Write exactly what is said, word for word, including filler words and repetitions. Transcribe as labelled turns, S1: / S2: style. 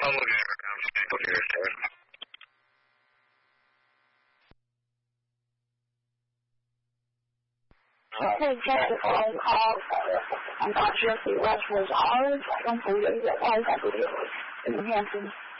S1: I'll look at it now. Look at it.
S2: Hey, just a phone call. I'm not sure if the rest was ours. I don't believe it was. I believe it was in Hampton.